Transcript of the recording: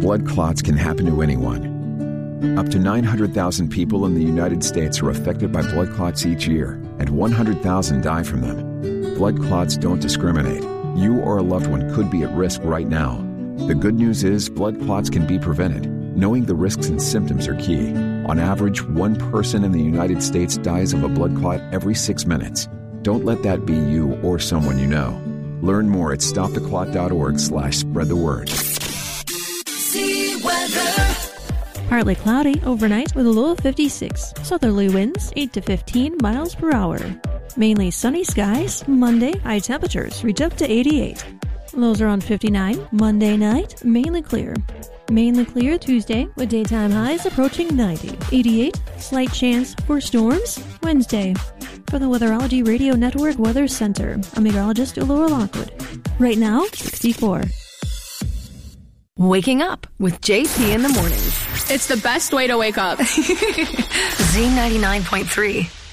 Blood clots can happen to anyone. Up to 900,000 people in the United States are affected by blood clots each year, and 100,000 die from them. Blood clots don't discriminate. You or a loved one could be at risk right now. The good news is blood clots can be prevented. Knowing the risks and symptoms are key. On average, one person in the United States dies of a blood clot every 6 minutes. Don't let that be you or someone you know. Learn more at stoptheclot.org/spread the word. See weather. Partly cloudy overnight with a low of 56. Southerly winds 8 to 15 miles per hour. Mainly sunny skies. Monday, high temperatures reach up to 88. Lows around 59. Monday night, mainly clear. Mainly clear Tuesday with daytime highs approaching 90. 88. Slight chance for storms Wednesday. For the Weatherology Radio Network Weather Center, I'm meteorologist Laura Lockwood. Right now, 64. Waking up with JP in the mornings. It's the best way to wake up. Z99.3.